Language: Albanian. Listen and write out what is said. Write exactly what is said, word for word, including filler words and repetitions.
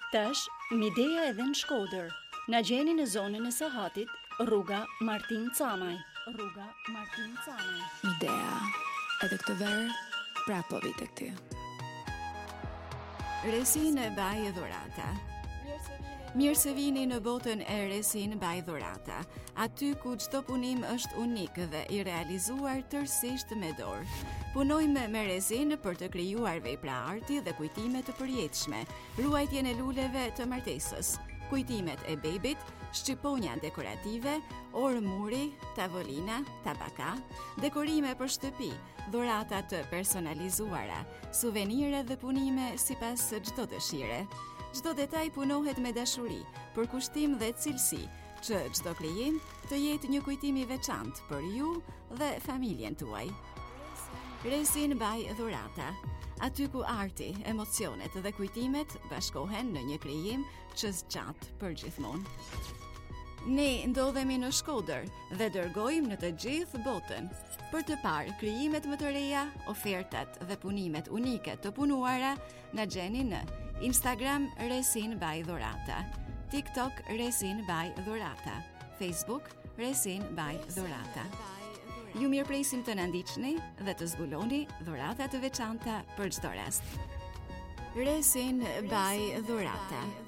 Tash, Midea edhe në Shkodër. Na gjeni në zonën e Sahatit, rruga Martin Camaj. Rruga Martin Camaj. Midea, edhe këtë verë, prapo vite këty. Resin Baj Dhurata. Mirë se vini në botën e Resin Baj Dhurata, aty ku çdo punim është unik dhe i realizuar tërësisht me dorë. Punojmë me resin për të krijuar vepra arti dhe kujtime të përjetshme, ruajtjen e luleve të martesës, kujtimet e bebit, shqiponja dekorative, orë muri, tavolina, tabaka, dekorime për shtëpi, dhurata të personalizuara, suvenire dhe punime sipas çdo dëshire. Çdo detaj punohet me dashuri, për kushtim dhe cilësi, që çdo krijim të jetë një kujtim i veçantë për ju dhe familjen tuaj. Resin Baj Dhurata, aty ku arti, emocionet dhe kujtimet bashkohen në një krijim që zgjat për gjithmonë. Ne ndodhemi në Shkodër dhe dërgojmë në të gjithë botën për të parë krijimet më të reja, ofertat dhe punimet unike të punuara. Na gjeni në Instagram Resin Baj Dhurata, TikTok Resin Baj Dhurata, Facebook Resin Baj Dhurata. Ju mirëpresim të na ndiqni dhe të zbuloni dhurata të veçanta për çdo rast. Resin Baj Dhurata.